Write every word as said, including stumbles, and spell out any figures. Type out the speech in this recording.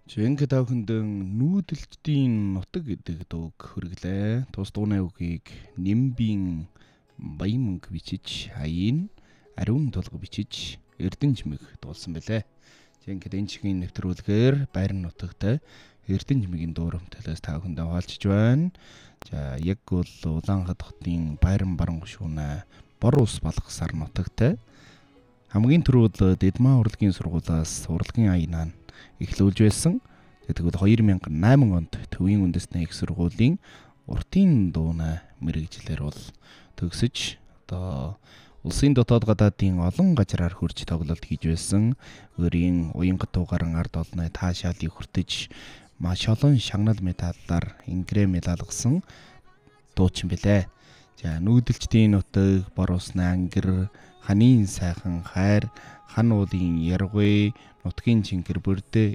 Жинхэнэ тавхандын нүүдэлчдийн нутаг гэдэг дууг хүргэлээ. Тус дууны үгийг Нимбийн Баян мөнгө бичиж, Аяын Ариун тулга бичиж, Эрдэнэчмэг дуулсан байлээ. Жинхэнэ энэ чигийн нэвтрүүлгээр Байран нутагт Эрдэнэчмэгийн дуурамтлаас тавхандаа хаалчж байна. За яг бол Улаанхад хотын Байран баран гушүүнэ бор ус балгасаар нутагт хамгийн түрүүл Дэдмаа урлагийн сургуулиас урлагийн аянаа эхлүүлж байсан. Тэгвэл хоёр мянган и осем онд Төвийн үндэсний их сургуулийн уртын дууна мэрэгжлэр бол төгсөж одоо улсын дотоод гадаадын олон газраар хурж тоглолт хийж байсан. Өөрийн уянгат тугаран ард олны таашаалыг хүртэж маш олон шагнал медаллаар ингрээ медалгасан дуучин билээ. За нүүдэлчдийн нутаг, бор усны ангир, ханийн сайхан хайр, хан уулын яргүй, нутгийн чингэр бүрдээ